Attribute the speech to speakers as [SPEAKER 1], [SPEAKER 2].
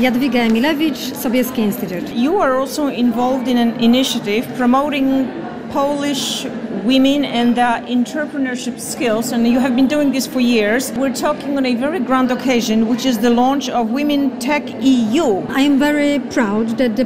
[SPEAKER 1] Jadwiga Emilewicz, Sobieski Institute.
[SPEAKER 2] You are also involved in an initiative promoting Polish women and their entrepreneurship skills, and you have been doing this for years. We're talking on a very grand occasion, which is the launch of Women Tech EU.
[SPEAKER 1] I am very proud that the